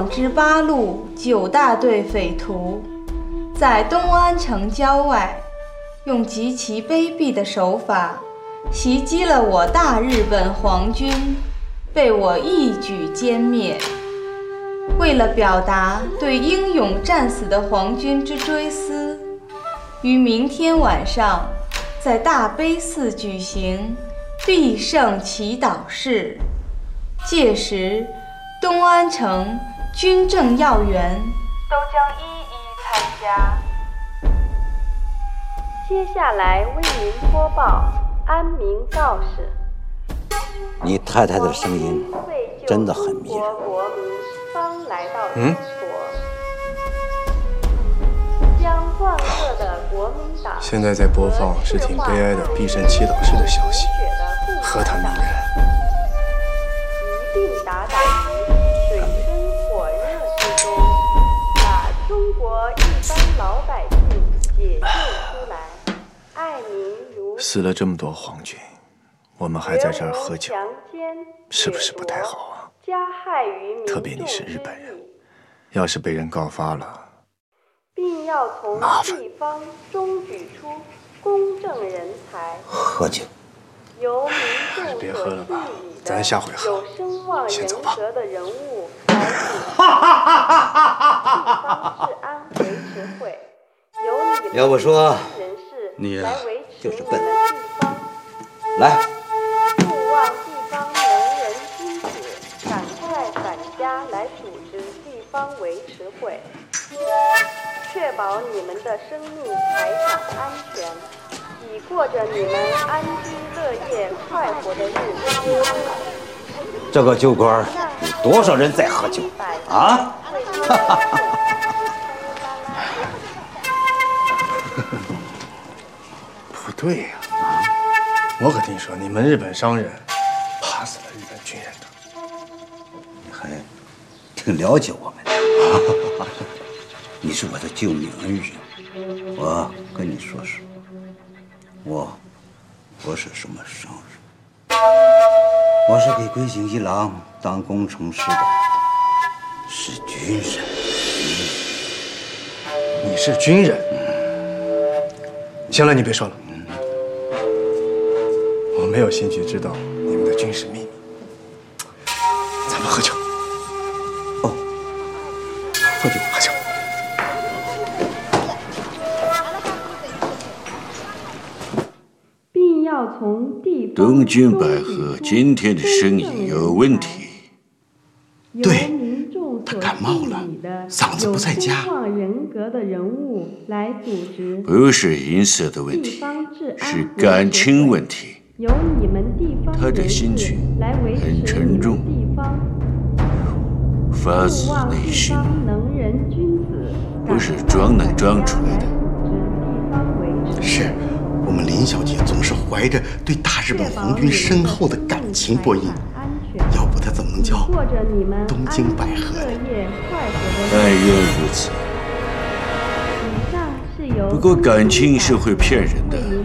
之八路9大队匪徒，在东安城郊外，用极其卑鄙的手法袭击了我大日本皇军，被我一举歼灭。为了表达对英勇战死的皇军之追思，于明天晚上在大悲寺举行必胜祈祷式，届时东安城军政要员都将一一参加。 接下来为您播报安民告示。 你太太的声音真的很迷人。 国民方来到中国，将万恶的国民党。 现在在播放是挺悲哀的必胜祈祷式的消息，何谈迷人？ 一并打倒于水深火热之中，把中国一般老百姓解救出来。爱民如死了这么多皇军，我们还在这儿喝酒，是不是不太好啊？特别你是日本人，要是被人告发了， 并要从地方中举出公正人才。 喝酒。 由民众别喝了吧， 咱咱下回喝。 有声望人格的人物来主持地方治安维持会，由你们要不说人士你来维持就是笨。 我们地方。 来， 勿忘地方能人君子，赶快返家来组织地方维持会，确保你们的生命财产安全，以过着你们安居乐业、快活的日子。 这个酒馆有多少人在喝酒啊？ 不对呀，我可听说你们日本商人怕死了日本军人的。 你还挺了解我们的。你是我的救命恩人，我跟你说实话，我是什么商人？我是给桂井一郎当工程师的，是军人。 你是军人？行了，你别说了。我没有兴趣知道你们的军事秘密。咱们喝酒。 哦，喝酒， 喝酒。 并要从地方东君百合今天的声音有问题。 对， 他感冒了，嗓子不在家。 人格的人物来组织， 不是音色的问题，是感情问题。 由你们地方他的心情很沉重，发自内心，不是装能装出来的。 是，我们林小姐总是怀着对大日本皇军深厚的感情播音，要不她怎么能叫东京百合？ 但愿如此。不过感情是会骗人的。